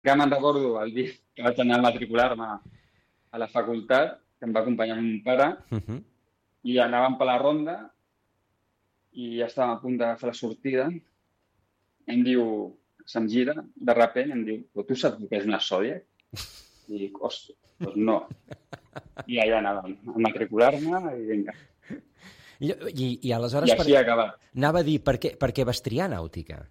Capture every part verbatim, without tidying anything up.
Que me'n recordo el dia que vaig anar a matricular-me a la facultat, que em va acompanyar mon pare, Uh -huh. i anàvem per la ronda i ja estàvem a punt de fer la sortida. Em diu, se'm gira, de repent em diu, però tu saps el que és una Zodiac? I dic, ostres, doncs no. I allà anàvem a matricular-me i vinga. I, i, i aleshores, I per... així ha acabat. anava a dir, per què, per què vas triar nàutica?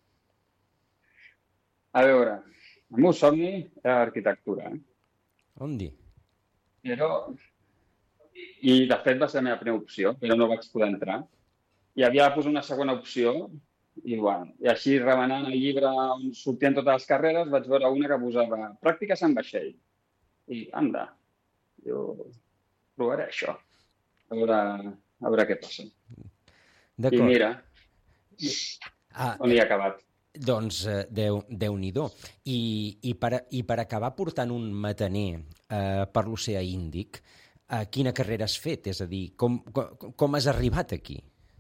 A veure, el meu somni era l'arquitectura, eh? On dir? Però... I, de fet, va ser la meva primera opció, però no vaig poder entrar. I havia de posar una segona opció, i, bueno, i així, remenant el llibre on sortien totes les carreres, vaig veure una que posava pràctiques en vaixell. I, anda, jo provaré això, a veure, a veure què passa. I D'acord. mira, Ah, on hi ha acabat. doncs eh, Déu, Déu-n'hi-do. I, i, per, I per acabar portant un mataner eh, per l'oceà Índic, eh, quina carrera has fet? És a dir, com, com, com has arribat aquí?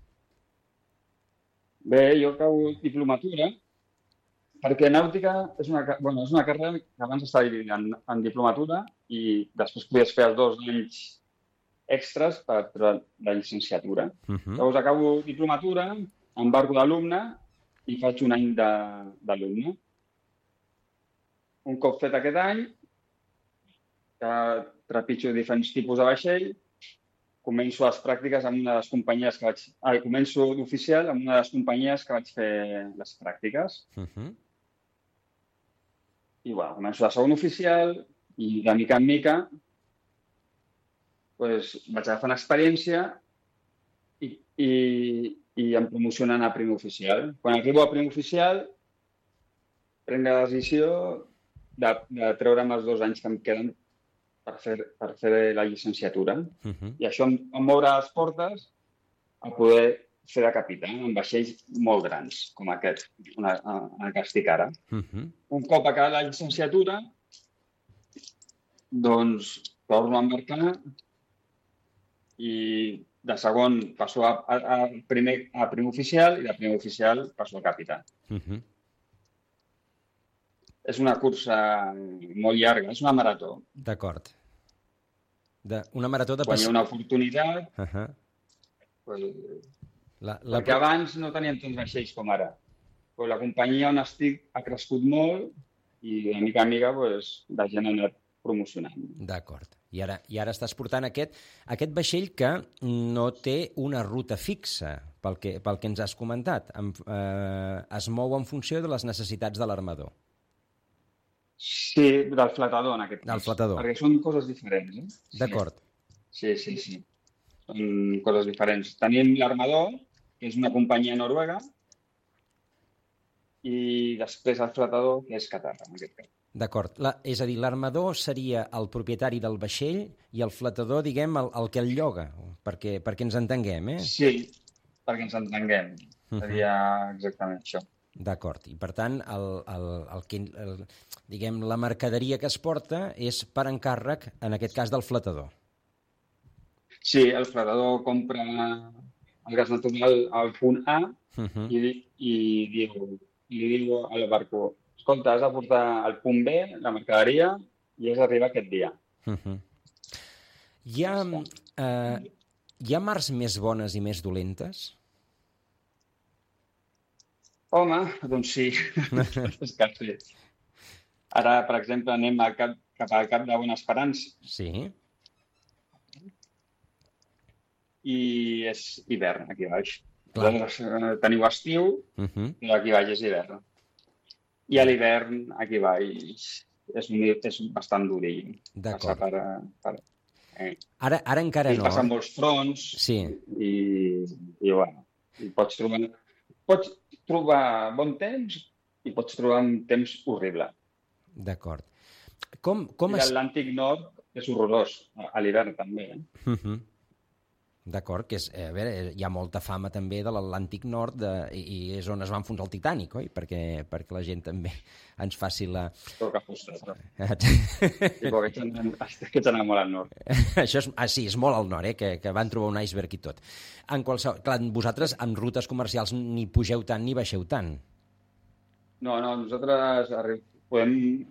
Bé, jo acabo diplomatura, perquè nàutica és una, ca- bueno, és una carrera que abans estava dividida en, en diplomatura i després podies fer els dos anys extras per treure la llicenciatura. Uh -huh. Llavors acabo diplomatura, embarco d'alumne i faig un any de- d'alumne. Un cop fet aquest any, que trepitjo diferents tipus de vaixell, començo les pràctiques amb una de les companyies que vaig... Ah, començo d'oficial amb una de les companyies que vaig fer les pràctiques. Uh -huh. I, bueno, començo de segon oficial i de mica en mica pues, vaig agafant experiència i, i, i em promocionen a primer oficial. Quan arribo a primer oficial, prenc la decisió de, de treure'm els dos anys que em queden per fer, per fer la llicenciatura. Uh -huh. I això em, em obre les portes a poder fer de capità en vaixells molt grans, com aquest, en el que estic ara. Uh -huh. Un cop acabat la llicenciatura, doncs torno a embarcar i de segon passo a, a, a, primer, a primer oficial i de primer oficial passo a capità. Uh -huh. És una cursa molt llarga, és una marató. D'acord. De, una marató de Quan hi ha passeig. una oportunitat, Uh -huh. pues, la, la... perquè abans no teníem tants vaixells com ara. Pues la companyia on estic ha crescut molt i de mica en mica pues, la gent ha anat promocionant. D'acord. I ara, I ara estàs portant aquest, aquest vaixell que no té una ruta fixa, pel que, pel que ens has comentat. En, eh, es mou en funció de les necessitats de l'armador. Sí, del flatador, en aquest cas. Del flatador. Perquè són coses diferents. Eh? Sí. D'acord. Sí, sí, sí. Són coses diferents. Tenim l'Armador, que és una companyia noruega, i després el flatador, que és Qatar, en aquest cas. D'acord. La, és a dir, l'armador seria el propietari del vaixell i el flatador, diguem, el, el que el lloga, perquè, perquè ens entenguem, eh? Sí, perquè ens entenguem. Uh -huh. Seria exactament això. D'acord. I, per tant, el, el, el que, el, diguem, la mercaderia que es porta és per encàrrec, en aquest cas, del flatador. Sí, el flatador compra el gas natural al punt A Uh -huh. i, i diu, li diu al barco, escolta, has de portar al punt B la mercaderia i has d'arribar aquest dia. Uh -huh. Hi ha, eh, hi ha mars més bones i més dolentes? Home, doncs sí. És que sí. Ara, per exemple, anem al cap, cap al Cap de Bona Esperança Sí. i és hivern aquí baix. Clar. Vosaltres teniu estiu, Uh -huh. però aquí baix és hivern. I a l'hivern aquí baix és, un, és bastant durill. Passa D'acord. per... per eh. Ara, ara encara I no. passen eh? molts fronts Sí. i, i, bueno, i pots trobar, pots trobar bon temps i pots trobar un temps horrible. D'acord. Com, com I es... l'Atlàntic Nord és horrorós, a, a l'hivern també. Eh? Uh -huh. D'acord, que és, a veure, hi ha molta fama també de l'Atlàntic Nord de, i és on es va enfonsar el Titanic, oi? Perquè, perquè la gent també ens faci la... Però que fostes, no? I perquè aquests anen, aquests anen molt al nord. Això és, ah, sí, és molt al nord, eh? que, que van trobar un iceberg i tot. En qualsevol... Clar, vosaltres amb rutes comercials ni pugeu tant ni baixeu tant. No, no, nosaltres arri... podem